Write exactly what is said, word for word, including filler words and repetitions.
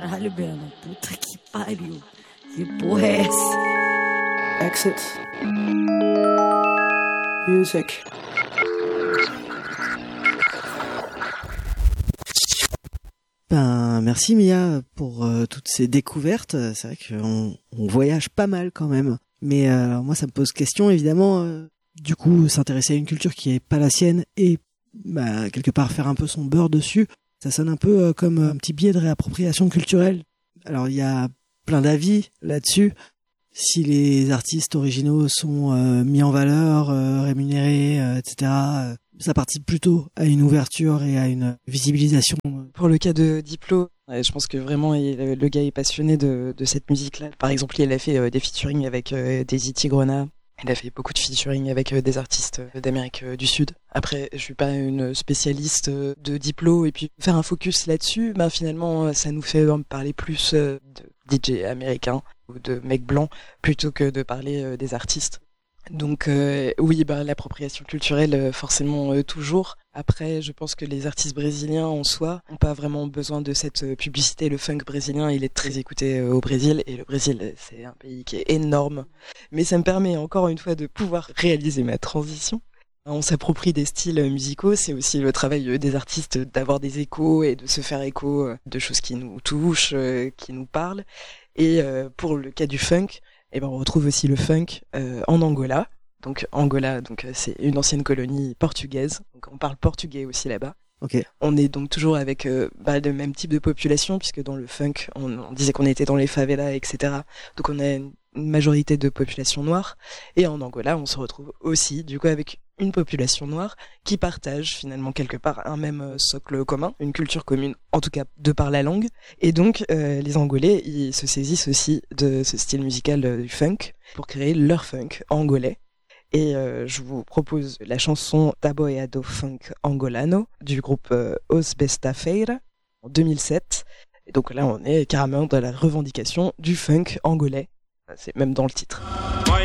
Caralho, Breno, puta que pariu. Que porra é essa? Exit. Music. Ben, merci Mia pour euh, toutes ces découvertes. C'est vrai qu'on on voyage pas mal quand même. Mais euh, alors moi, ça me pose question, évidemment. Euh, du coup, s'intéresser à une culture qui est pas la sienne et bah, quelque part faire un peu son beurre dessus, ça sonne un peu euh, comme un petit biais de réappropriation culturelle. Alors, il y a plein d'avis là-dessus. Si les artistes originaux sont euh, mis en valeur, euh, rémunérés, euh, et cetera, euh, ça participe plutôt à une ouverture et à une visibilisation. Pour le cas de Diplo, ouais, je pense que vraiment il, le gars est passionné de, de cette musique-là. Par exemple, il a fait euh, des featuring avec euh, Daisy Tigrona. Il a fait beaucoup de featuring avec euh, des artistes euh, d'Amérique euh, du Sud. Après, je suis pas une spécialiste euh, de Diplo, et puis faire un focus là-dessus, ben finalement, ça nous fait euh, parler plus euh, de D J américains ou de mecs blancs plutôt que de parler euh, des artistes. Donc euh, oui, bah l'appropriation culturelle euh, forcément euh, toujours. Après, je pense que les artistes brésiliens en soi ont pas vraiment besoin de cette euh, publicité. Le funk brésilien, il est très écouté euh, au Brésil, et le Brésil, c'est un pays qui est énorme. Mais ça me permet encore une fois de pouvoir réaliser ma transition. On s'approprie des styles musicaux, c'est aussi le travail des artistes d'avoir des échos et de se faire écho de choses qui nous touchent, euh, qui nous parlent. Et euh, pour le cas du funk, et ben on retrouve aussi le funk euh, en Angola. Donc Angola, donc euh, c'est une ancienne colonie portugaise. Donc on parle portugais aussi là-bas. Okay. On est donc toujours avec euh, bah, le même type de population, puisque dans le funk, on, on disait qu'on était dans les favelas, et cetera. Donc on a une majorité de population noire. Et en Angola, on se retrouve aussi du coup avec une population noire qui partage finalement quelque part un même socle commun, une culture commune, en tout cas de par la langue. Et donc euh, les Angolais, ils se saisissent aussi de ce style musical euh, du funk pour créer leur funk angolais. Et euh, je vous propose la chanson Taboiado Funk Angolano du groupe euh, Os Besta Feira en deux mille sept. Et donc là, on est carrément dans la revendication du funk angolais. C'est même dans le titre. Moi